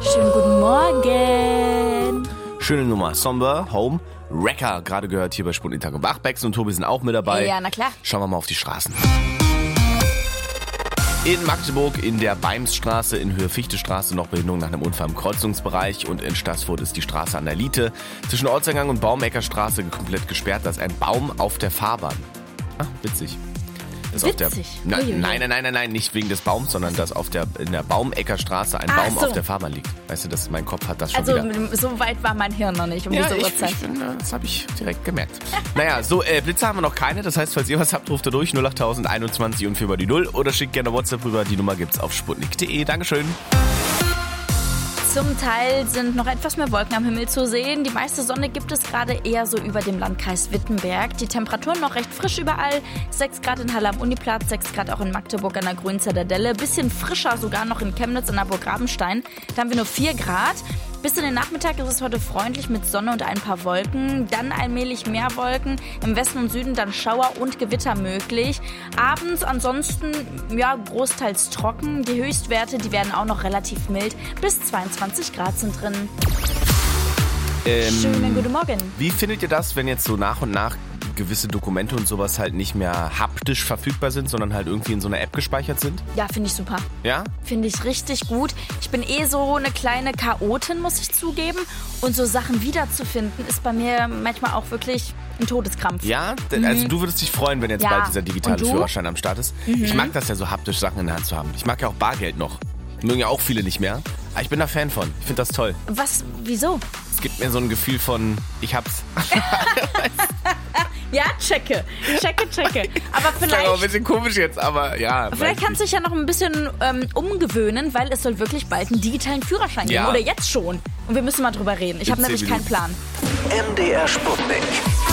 Schönen guten Morgen. Schöne Nummer. Somber, Home, Wrecker. Gerade gehört hier bei Sputnik Tag und Wach. Bex und Tobi sind auch mit dabei. Ja, na klar. Schauen wir mal auf die Straßen. In Magdeburg in der Beimsstraße, in Höhe Fichtestraße noch Behinderung nach einem Unfall im Kreuzungsbereich und in Stassfurt ist die Straße an der Liete. Zwischen Ortseingang und Baumeckerstraße komplett gesperrt, da ist ein Baum auf der Fahrbahn. Ah, witzig. Ist Witzig? Nein, nicht wegen des Baums, sondern dass in der Baumeckerstraße ein Baum auf der Fahrbahn liegt. Weißt du, mein Kopf hat das schon wieder. Also so weit war mein Hirn noch nicht um diese Uhrzeit. Das habe ich direkt gemerkt. Naja, so Blitze haben wir noch keine. Das heißt, falls ihr was habt, ruft ihr durch 08000 21 und 4 über die 0 oder schickt gerne WhatsApp rüber. Die Nummer gibt's auf sputnik.de. Dankeschön. Zum Teil sind noch etwas mehr Wolken am Himmel zu sehen. Die meiste Sonne gibt es gerade eher so über dem Landkreis Wittenberg. Die Temperaturen noch recht frisch überall. 6 Grad in Halle am Uniplatz, 6 Grad auch in Magdeburg an der Grünen Zitadelle. Bisschen frischer sogar noch in Chemnitz an der Burg Rabenstein. Da haben wir nur 4 Grad. Bis in den Nachmittag ist es heute freundlich mit Sonne und ein paar Wolken. Dann allmählich mehr Wolken. Im Westen und Süden dann Schauer und Gewitter möglich. Abends ansonsten großteils trocken. Die Höchstwerte, die werden auch noch relativ mild. Bis 22 Grad sind drin. Schönen guten Morgen. Wie findet ihr das, wenn jetzt so nach und nach gewisse Dokumente und sowas halt nicht mehr haptisch verfügbar sind, sondern halt irgendwie in so einer App gespeichert sind? Ja, finde ich super. Ja? Finde ich richtig gut. Ich bin so eine kleine Chaotin, muss ich zugeben. Und so Sachen wiederzufinden, ist bei mir manchmal auch wirklich ein Todeskrampf. Ja? Also du würdest dich freuen, wenn jetzt bald dieser digitale Führerschein am Start ist. Ich mag das ja so haptisch, Sachen in der Hand zu haben. Ich mag ja auch Bargeld noch. Mögen ja auch viele nicht mehr. Aber ich bin da Fan von. Ich finde das toll. Was? Wieso? Es gibt mir so ein Gefühl von, ich hab's. Ja, checke. Aber vielleicht... Das ist auch ein bisschen komisch jetzt, aber ja. Vielleicht kannst du dich ja noch ein bisschen umgewöhnen, weil es soll wirklich bald einen digitalen Führerschein geben. Oder jetzt schon. Und wir müssen mal drüber reden. Ich habe nämlich keinen Plan. MDR Sputnik.